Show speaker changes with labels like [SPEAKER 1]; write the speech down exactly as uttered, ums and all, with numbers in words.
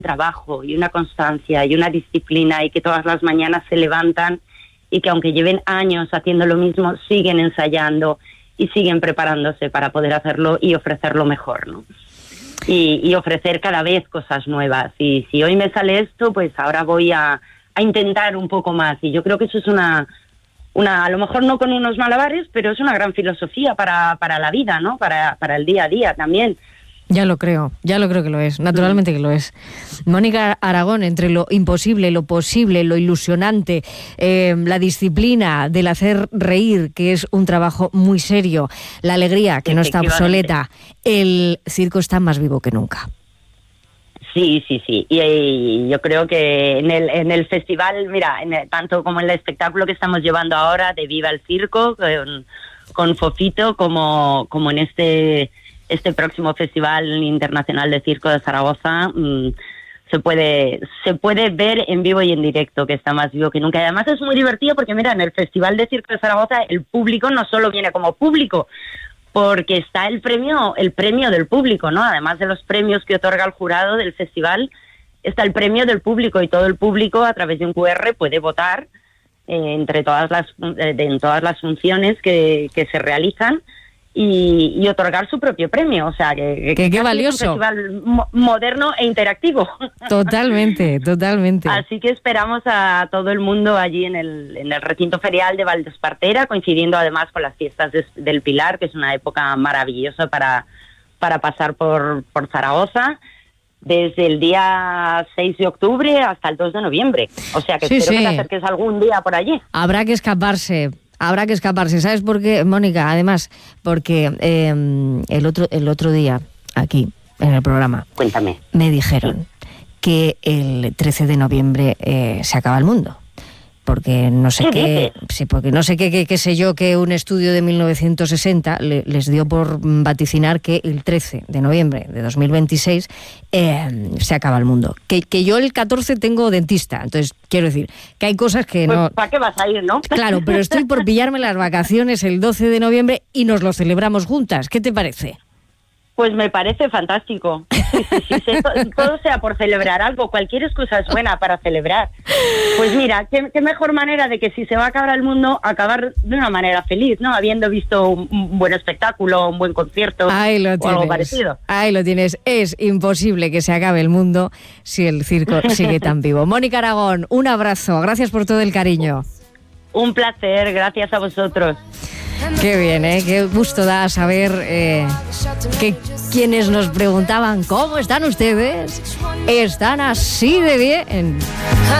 [SPEAKER 1] trabajo y una constancia y una disciplina, y que todas las mañanas se levantan y que aunque lleven años haciendo lo mismo, siguen ensayando y siguen preparándose para poder hacerlo y ofrecerlo mejor, ¿no? Y, y ofrecer cada vez cosas nuevas. Y si hoy me sale esto, pues ahora voy a, a intentar un poco más. Y yo creo que eso es una... Una, a lo mejor no con unos malabares, pero es una gran filosofía para, para la vida, ¿no? Para, para el día a día también.
[SPEAKER 2] Ya lo creo, ya lo creo que lo es, naturalmente que lo es. Mónica Aragón, entre lo imposible, lo posible, lo ilusionante, eh, la disciplina del hacer reír, que es un trabajo muy serio, la alegría, que no está obsoleta, el circo está más vivo que nunca.
[SPEAKER 1] Sí, sí, sí. Y, y yo creo que en el, en el festival, mira, en el, tanto como en el espectáculo que estamos llevando ahora de Viva el Circo, con, con Fofito, como, como en este, este próximo Festival Internacional de Circo de Zaragoza, mmm, se puede, se puede ver en vivo y en directo, que está más vivo que nunca. Y además es muy divertido porque, mira, en el Festival de Circo de Zaragoza el público no solo viene como público, porque está el premio, el premio del público, ¿no? Además de los premios que otorga el jurado del festival, está el premio del público, y todo el público a través de un cu erre puede votar eh, entre todas las eh, en todas las funciones que, que se realizan y, y otorgar su propio premio. O sea, que,
[SPEAKER 2] que qué valioso.
[SPEAKER 1] Es un festival mo- moderno e interactivo.
[SPEAKER 2] Totalmente, totalmente.
[SPEAKER 1] Así que esperamos a todo el mundo allí en el, en el recinto ferial de Valdespartera, coincidiendo además con las fiestas de, del Pilar, que es una época maravillosa para, para pasar por, por Zaragoza, desde el día seis de octubre hasta el dos de noviembre. O sea que
[SPEAKER 2] sí,
[SPEAKER 1] espero
[SPEAKER 2] sí.
[SPEAKER 1] que te acerques algún día por allí.
[SPEAKER 2] Habrá que escaparse. Habrá que escaparse. ¿Sabes por qué, Mónica? Además, porque eh, el otro el otro día, aquí, en el programa,
[SPEAKER 1] Cuéntame.
[SPEAKER 2] me dijeron que el trece de noviembre eh, se acaba el mundo. Porque no sé
[SPEAKER 1] ¿Qué
[SPEAKER 2] qué,
[SPEAKER 1] dices?
[SPEAKER 2] sí, porque no sé qué, qué, qué sé yo, que un estudio de mil novecientos sesenta le, les dio por vaticinar que el trece de noviembre de dos mil veintiséis eh, se acaba el mundo. Que, que yo el catorce tengo dentista, entonces quiero decir que hay cosas que
[SPEAKER 1] Pues,
[SPEAKER 2] no...
[SPEAKER 1] ¿para qué vas a ir, no?
[SPEAKER 2] Claro, pero estoy por pillarme las vacaciones el doce de noviembre y nos lo celebramos juntas. ¿Qué te parece?
[SPEAKER 1] Pues me parece fantástico. Sí, sí, sí, sí, todo, todo sea por celebrar algo, cualquier excusa es buena para celebrar. Pues mira, qué, qué mejor manera de que si se va a acabar el mundo, acabar de una manera feliz, ¿no? Habiendo visto un, un buen espectáculo, un buen concierto,
[SPEAKER 2] Ahí lo
[SPEAKER 1] o
[SPEAKER 2] tienes,
[SPEAKER 1] algo parecido.
[SPEAKER 2] Ahí lo tienes. Es imposible que se acabe el mundo si el circo sigue tan vivo. Mónica Aragón, un abrazo. Gracias por todo el cariño.
[SPEAKER 1] Un placer, gracias a vosotros.
[SPEAKER 2] Qué bien, ¿eh? Qué gusto da saber eh, que quienes nos preguntaban ¿cómo están ustedes? Están así de bien.